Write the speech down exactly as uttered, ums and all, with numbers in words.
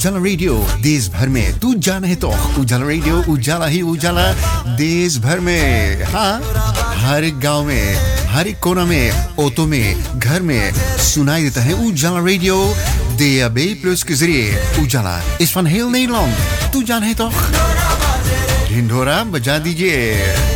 उजाला रेडियो देश भर में तू जाना है तो उजाला रेडियो उजाला ही उजाला देश भर में हाँ हर एक गांव में हर एक कोना में ऑटो में घर में सुनाई देता है उजाला radio D A B plus के जरिए उजाला इस फन हेल Nederland तू जाना है तो ढिंढोरा बजा दीजिए